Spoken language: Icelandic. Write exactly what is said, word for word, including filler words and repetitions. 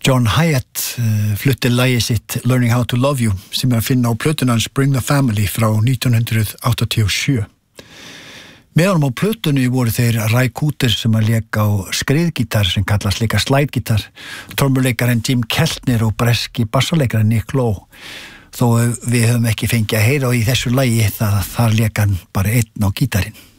John Hyatt uh, flutti lagið sitt Learning How to Love You sem er að finna á plötun hans Bring the Family frá nítján hundrað áttatíu og sjö. Með honum á plötunni voru þeir Ray Cooder sem að lék á skriðgítar sem kallast líka slide-gítar, trommuleikarinn Jim Keltner og breski bassalekarinn Nick Lowe. Þó við höfum ekki fengið að heyra á í þessu lagi það þar lék hann bara einn á gítarinn.